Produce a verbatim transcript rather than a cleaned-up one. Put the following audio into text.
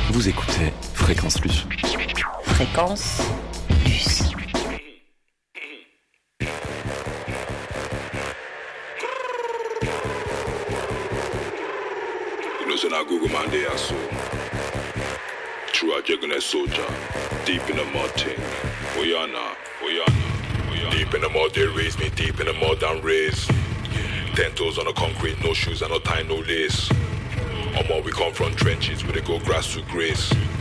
Vous écoutez Fréquence Plus. Fréquence Plus. You know, so now Google man, they are so true. I just gonna soldier deep in the mud thing. We are now, we are now, we are deep in the mud. They raise me deep in the mud and raise. Ten toes on the concrete, no shoes and no tie, no lace. Omo, we come from trenches where they go grass to grace.